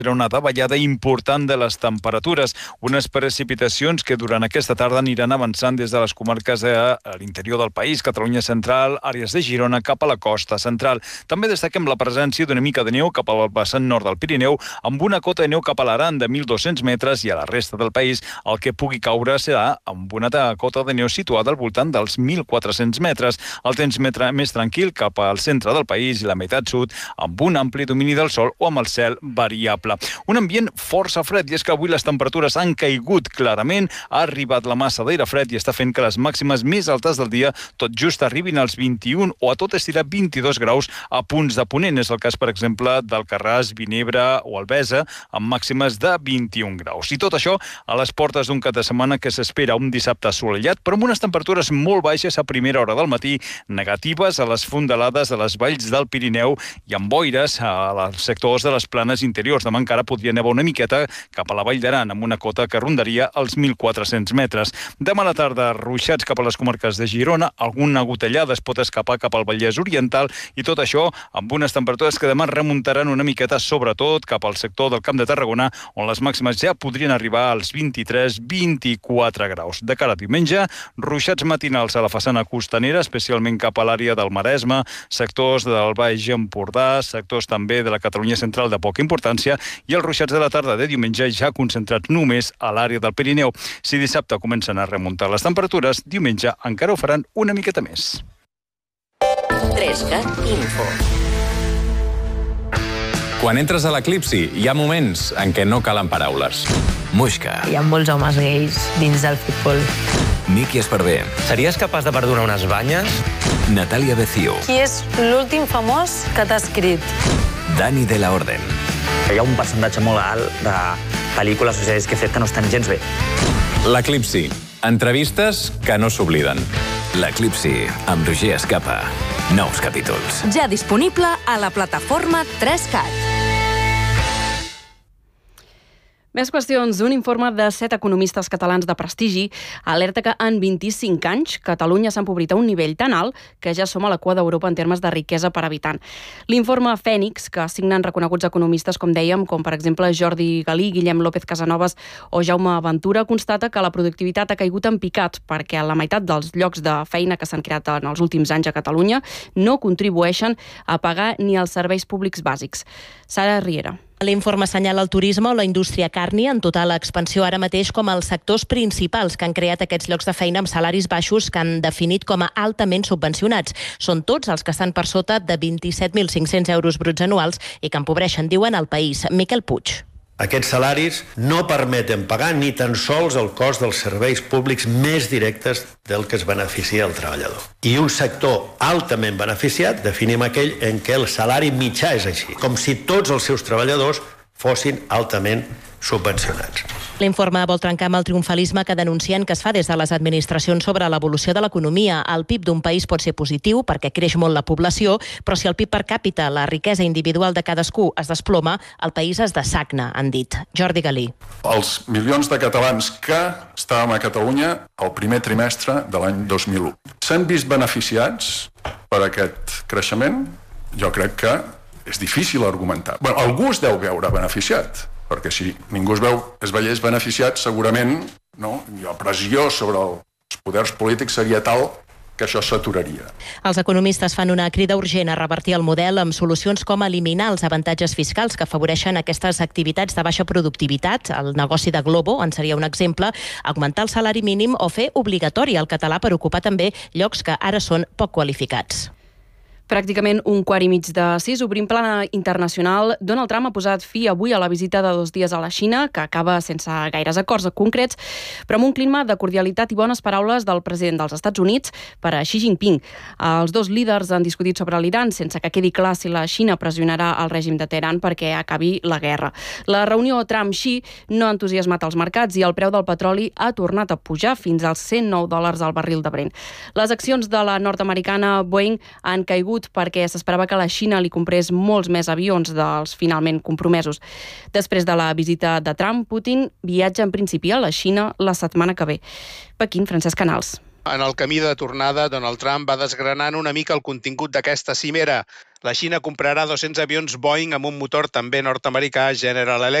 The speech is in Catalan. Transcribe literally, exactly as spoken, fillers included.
una davallada important de les temperatures, unes precipitacions que durant aquesta tarda aniran avançant des de les comarques de l'interior del país, Catalunya central, àrees de Girona, cap a la costa central. També destaquem la presència d'una mica de neu cap al vessant nord del Pirineu, amb una cota de neu cap a l'Aran de mil dos-cents metres, i a la resta del país el que pugui caure serà amb una cota de neu situada al voltant dels mil quatre-cents metres. El temps més tranquil cap al centre del país i la meitat sud, amb un ampli domini del sol o amb el cel variable. Un ambient força fred, i és que avui les temperatures han caigut clarament, ha arribat la massa d'aire fred i està fent que les màximes més altes del dia tot just arribin als vint-i-un o a tot estirar vint-i-dos graus a punts de ponent. És el cas, per exemple, d'Alcarràs, Vinebre o Albesa, amb màximes de vint-i-un graus. I tot això a les portes d'un cap de setmana que s'espera un dissabte assolellat, però amb unes temperatures molt baixes a primera hora del matí, negatives a les fondalades de les valls del Pirineu i amb boires als sectors de les planes interiors. Demà encara podria nevar una miqueta cap a la Vall d'Aran, amb una cota que rondaria els mil quatre-cents metres. Demà a la tarda, ruixats cap a les comarques de Girona, alguna gotellada es pot escapar cap al Vallès Oriental, i tot això amb unes temperatures que demà remuntaran una miqueta, sobretot cap al sector del Camp de Tarragona, on les màximes ja podrien arribar als vint-i-tres vint-i-quatre graus. De cara a diumenge, ruixats matinals a la façana costanera, especialment cap a l'àrea del Maresme, sectors del Baix Empordà, sectors també de la Catalunya central de poca importància, i els ruixats de la tarda de diumenge ja concentrats només a l'àrea del Pirineu. Si dissabte comencen a remuntar les temperatures, diumenge encara ho faran una miqueta més. trescat Info. Quan entres a l'Eclipsi, hi ha moments en què no calen paraules. Muixca. Hi ha molts homes gais dins del futbol. Miki Esparvé. Series capaç de perdonar unes banyes? Natàlia Becio. Qui és l'últim famós que t'ha escrit? Dani de la Orden. Hi ha un percentatge molt alt de pel·lícules o sèries que he fet que no estan gens bé. L'Eclipsi. Entrevistes que no s'obliden. L'Eclipsi, amb Roger Escapa. Nous capítols. Ja disponible a la plataforma tres cat. Més qüestions. Un informe de set economistes catalans de prestigi alerta que en vint-i-cinc anys Catalunya s'ha empobrit a un nivell tan alt que ja som a la cua d'Europa en termes de riquesa per habitant. L'informe Fènix, que signen reconeguts economistes, com dèiem, com per exemple Jordi Galí, Guillem López Casanovas o Jaume Ventura, constata que la productivitat ha caigut en picat perquè la meitat dels llocs de feina que s'han creat en els últims anys a Catalunya no contribueixen a pagar ni els serveis públics bàsics. Sara Riera. L'informe assenyala el turisme o la indústria carni en total expansió ara mateix com els sectors principals que han creat aquests llocs de feina amb salaris baixos que han definit com a altament subvencionats. Són tots els que estan per sota de vint-i-set mil cinc-cents euros bruts anuals i que empobreixen, diuen, el país. Miquel Puig. Aquests salaris no permeten pagar ni tan sols el cost dels serveis públics més directes del que es beneficia el treballador. I un sector altament beneficiat definim aquell en què el salari mitjà és així, com si tots els seus treballadors fossin altament subvencionats. L'informe vol trencar amb el triomfalisme que denuncien que es fa des de les administracions sobre l'evolució de l'economia. El P I B d'un país pot ser positiu perquè creix molt la població, però si el P I B per càpita, la riquesa individual de cadascú, es desploma, el país es dessagna, han dit. Jordi Galí. Els milions de catalans que estàvem a Catalunya el primer trimestre de l'any dos mil u s'han vist beneficiats per aquest creixement? Jo crec que és difícil argumentar. Bueno, algú es deu veure beneficiat, perquè si ningú es veu, es veiés beneficiat, segurament no, la pressió sobre els poders polítics seria tal que això s'aturaria. Els economistes fan una crida urgent a revertir el model amb solucions com eliminar els avantatges fiscals que afavoreixen aquestes activitats de baixa productivitat. El negoci de Globo en seria un exemple, augmentar el salari mínim o fer obligatori el català per ocupar també llocs que ara són poc qualificats. Pràcticament un quart i mig de sis, obrim plana internacional. Donald Trump ha posat fi avui a la visita de dos dies a la Xina, que acaba sense gaires acords concrets, però amb un clima de cordialitat i bones paraules del president dels Estats Units per a Xi Jinping. Els dos líders han discutit sobre l'Iran, sense que quedi clar si la Xina pressionarà el règim de Teheran perquè acabi la guerra. La reunió Trump-Xi no ha entusiasmat els mercats i el preu del petroli ha tornat a pujar fins als cent nou dòlars al barril de Brent. Les accions de la nord-americana Boeing han caigut perquè s'esperava que la Xina li comprés molts més avions dels finalment compromesos. Després de la visita de Trump, Putin viatja en principi a la Xina la setmana que ve. Pequín, Francesc Canals. En el camí de tornada, Donald Trump va desgranant una mica el contingut d'aquesta cimera. La Xina comprarà dos-cents avions Boeing amb un motor també nord-americà General Electric.